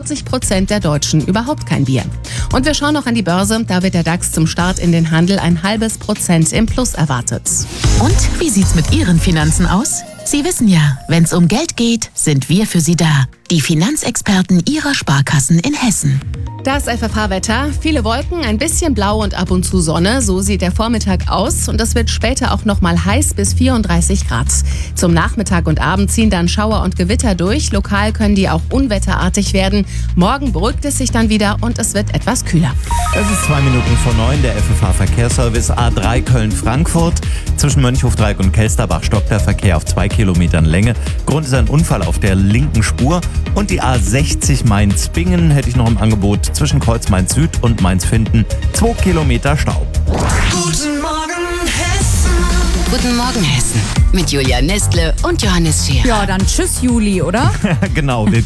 40% der Deutschen überhaupt kein Bier. Und wir schauen noch an die Börse. Da wird der DAX zum Start in den Handel 0,5% im Plus erwartet. Und wie sieht's mit Ihren Finanzen aus? Sie wissen ja, wenn's um Geld geht, sind wir für Sie da. Die Finanzexperten Ihrer Sparkassen in Hessen. Das FFH-Wetter, viele Wolken, ein bisschen blau und ab und zu Sonne. So sieht der Vormittag aus und es wird später auch noch mal heiß bis 34 Grad. Zum Nachmittag und Abend ziehen dann Schauer und Gewitter durch. Lokal können die auch unwetterartig werden. Morgen beruhigt es sich dann wieder und es wird etwas kühler. Es ist 2 Minuten vor 9, der FFH-Verkehrsservice A3 Köln-Frankfurt. Zwischen Mönchhofdreieck und Kelsterbach stockt der Verkehr auf 2 Kilometern Länge. Grund ist ein Unfall auf der linken Spur. Und die A60 Mainz-Bingen hätte ich noch im Angebot zwischen Kreuz Mainz-Süd und Mainz-Finden 2 Kilometer Stau. Guten Morgen, Hessen. Guten Morgen, Hessen. Mit Julia Nestle und Johannes Scherer. Ja, dann tschüss, Juli, oder? Genau, willkommen.